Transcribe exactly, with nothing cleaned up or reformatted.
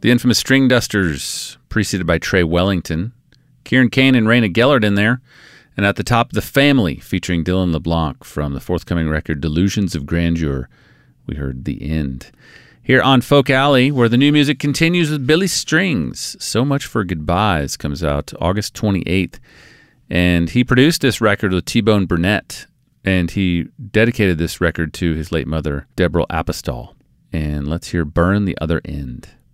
The infamous String Dusters, preceded by Trey Wellington. Kieran Kane and Raina Gellert in there. And at the top, The Family, featuring Dylan LeBlanc from the forthcoming record Delusions of Grandeur. We heard The End. Here on Folk Alley, where the new music continues with Billy Strings. So Much for Goodbyes comes out August twenty-eighth. And he produced this record with T-Bone Burnett. And he dedicated this record to his late mother, Deborah Apostol. And let's hear Burn the Other End.